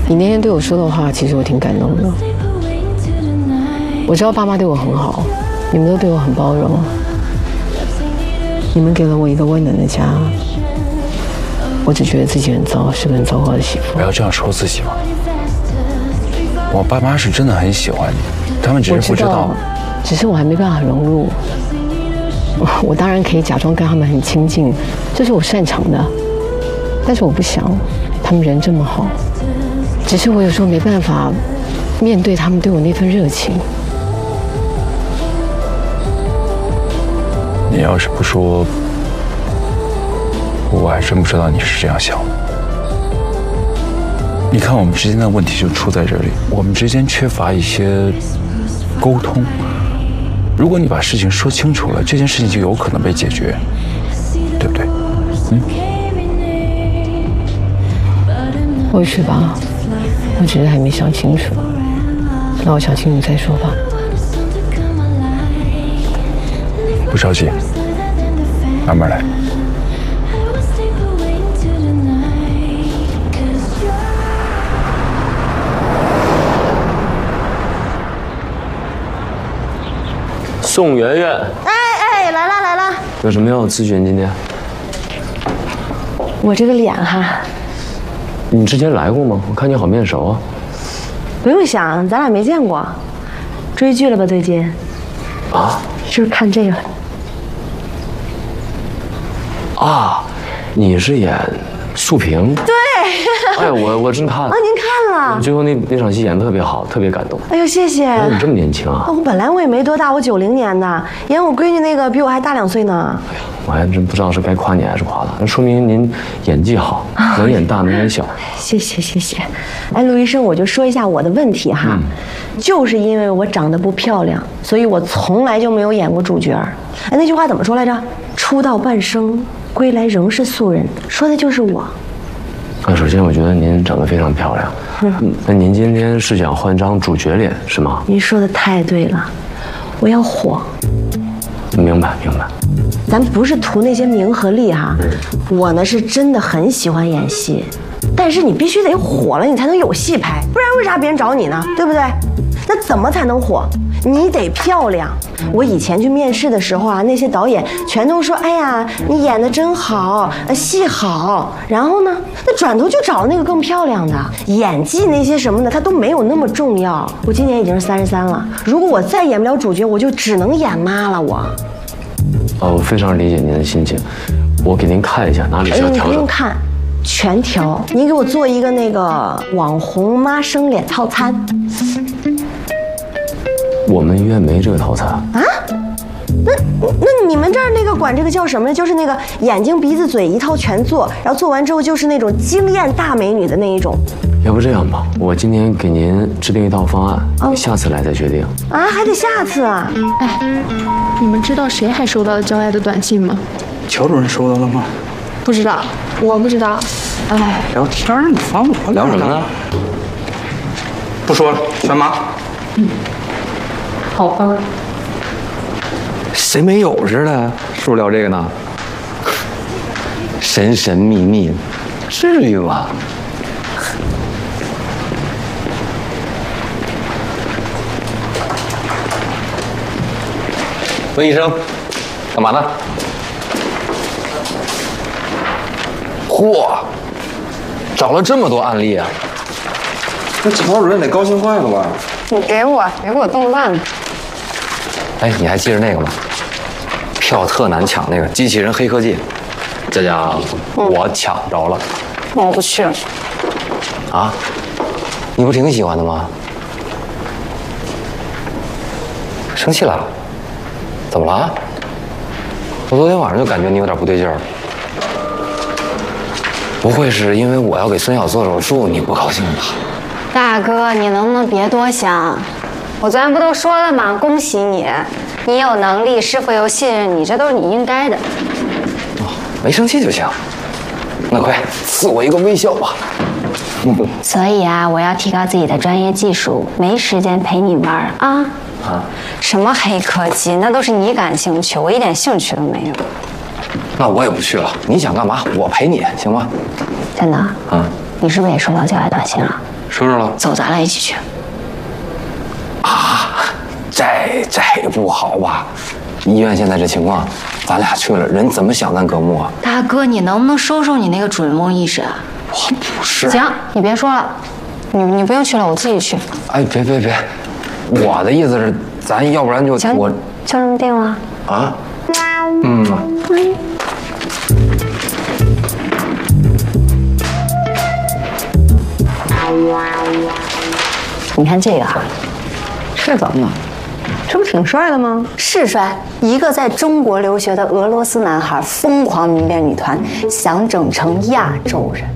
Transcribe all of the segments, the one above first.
你那天对我说的话，其实我挺感动的。我知道爸妈对我很好，你们都对我很包容，你们给了我一个温暖的家。我只觉得自己很糟，是个很糟糕的媳妇。 不要这样说自己嘛。我爸妈是真的很喜欢你，他们只是不知道。 只是我还没办法融入。我当然可以假装跟他们很亲近，这是我擅长的。但是我不想，他们人这么好，只是我有时候没办法面对他们对我那份热情。 你要是不说，我还真不知道你是这样想的。你看，我们之间的问题就出在这里，我们之间缺乏一些沟通。如果你把事情说清楚了，这件事情就有可能被解决，对不对？ 或许吧，我只是还没想清楚。那我想清楚再说吧。 不着急，慢慢来。 宋媛媛， 哎，来了来了。 有什么要咨询？今天我这个脸哈， 你之前来过吗？我看你好面熟啊。 不用想，咱俩没见过。追剧了吧最近？ 啊？ 是不是看这个？ 啊，你是演素萍？ 对。 哎呀，我真看了。 啊，您看了？ 最后那场戏演得特别好，特别感动。 哎呦，谢谢。 你这么年轻啊？ 我本来我也没多大，我90年的，演我闺女那个比我还大2岁呢。 哎呀，我还真不知道是该夸你还是夸他，那说明您演技好，能演大能演小。 谢谢谢谢。哎，陆医生，我就说一下我的问题哈，就是因为我长得不漂亮，所以我从来就没有演过主角。哎，那句话怎么说来着？出道半生，归来仍是素人，说的就是我。 首先我觉得您长得非常漂亮。那您今天是想换张主角脸是吗？ 您说的太对了，我要火。 明白明白。 咱不是图那些名和利哈，我呢是真的很喜欢演戏，但是你必须得火了，你才能有戏拍，不然为啥别人找你呢？对不对？那怎么才能火？你得漂亮。我以前去面试的时候啊，那些导演全都说：“哎呀，你演得真好，戏好。”然后呢，那转头就找那个更漂亮的。演技那些什么的，它都没有那么重要。我今年已经是33了，如果我再演不了主角，我就只能演妈了。 我非常理解您的心情，我给您看一下哪里需要调整。 你不用看，全调。您给我做一个那个网红妈生脸套餐。 我们医院没这个套餐啊？ 那你们这儿那个管这个叫什么呀？就是那个眼睛鼻子嘴一套全做，然后做完之后就是那种惊艳大美女的那一种。 要不这样吧，我今天给您制定一套方案，下次来再决定。 啊，还得下次啊！ 哎，你们知道谁还收到了焦爱的短信吗？ 乔主任收到了吗？ 不知道，我不知道。哎， 聊天呢，放我聊什么呢？ 不说了，全麻。 好吧。 谁没有似的？是不是聊这个呢？神神秘秘，至于吗？温医生，干嘛呢？嚯，找了这么多案例啊！ 那乔主任得高兴坏了吧？ 你给我，别给我动乱了。 哎，你还记着那个吗？票特难抢那个机器人黑科技，这家我抢着了。 我不去了。 啊？你不挺喜欢的吗？生气了？怎么了？我昨天晚上就感觉你有点不对劲儿。不会是因为我要给孙晓做手术你不高兴吧？ 大哥，你能不能别多想？我昨天不都说了吗？恭喜你，你有能力，师傅又信任你，这都是你应该的。 没生气就行。那快赐我一个微笑吧。 所以啊，我要提高自己的专业技术，没时间陪你玩啊。什么黑科技，那都是你感兴趣，我一点兴趣都没有。 那我也不去了，你想干嘛我陪你，行吗？ 真的？你是不是也收到焦爱短信了？ 收拾了。 走，咱俩一起去。 啊，这不好吧？医院现在这情况，咱俩去了，人怎么想咱葛木啊？ 大哥，你能不能收收你那个准梦意识啊？ 我不是。 行，你别说了，你不用去了，我自己去。 哎，别，我的意思是，咱要不然就行， 我就这么定了。 啊， 你看这个啊， 是怎么了？这不挺帅的吗？ 是帅，一个在中国留学的俄罗斯男孩，疯狂迷恋女团，想整成亚洲人。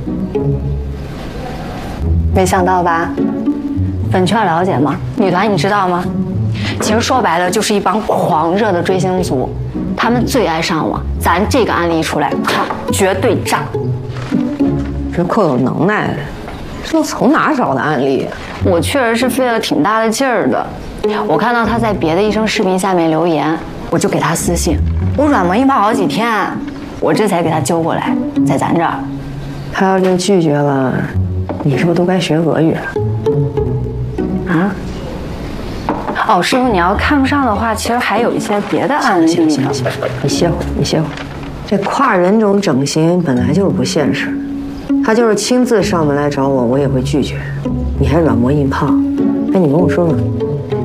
没想到吧？粉圈了解吗？女团你知道吗？其实说白了就是一帮狂热的追星族，他们最爱上网。咱这个案例一出来，绝对炸。 这够有能耐的，这从哪找的案例啊？ 我确实是费了挺大的劲儿的。我看到他在别的医生视频下面留言，我就给他私信，我软磨硬泡好几天，我这才给他揪过来，在咱这儿。 他要是拒绝了，你是不是都该学俄语了？ 啊？哦，师傅，你要看不上的话，其实还有一些别的案例。 行，你歇会儿。这跨人种整形本来就是不现实，他就是亲自上门来找我，我也会拒绝。你还软磨硬泡？哎，你跟我说说，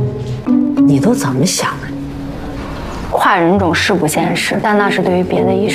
你都怎么想的？ 跨人种是不现实，但那是对于别的医生。